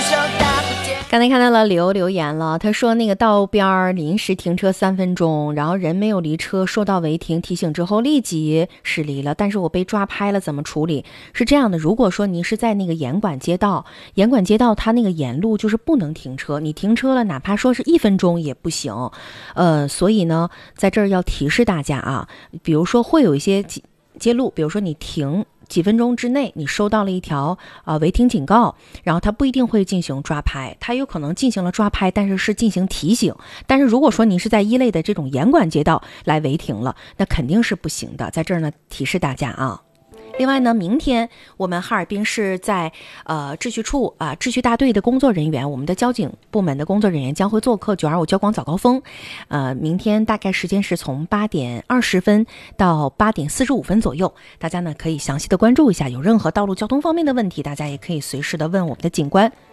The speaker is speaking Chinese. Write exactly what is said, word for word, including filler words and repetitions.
刚才看到了刘留言了，他说那个道边临时停车三分钟，然后人没有离车，收到违停提醒之后立即驶离了，但是我被抓拍了，怎么处理？是这样的，如果说您是在那个严管街道，严管街道它那个沿路就是不能停车，你停车了哪怕说是一分钟也不行，呃，所以呢，在这儿要提示大家啊，比如说会有一些街路，比如说你停几分钟之内你收到了一条呃违停警告，然后它不一定会进行抓拍，它有可能进行了抓拍，但是是进行提醒。但是如果说您是在一类的这种严管街道来违停了，那肯定是不行的。在这儿呢提示大家啊。另外呢，明天我们哈尔滨市在呃秩序处啊、呃、秩序大队的工作人员，我们的交警部门的工作人员将会做客九二五交广早高峰。呃，明天大概时间是从八点二十分到八点四十五分左右，大家呢可以详细的关注一下，有任何道路交通方面的问题，大家也可以随时的问我们的警官。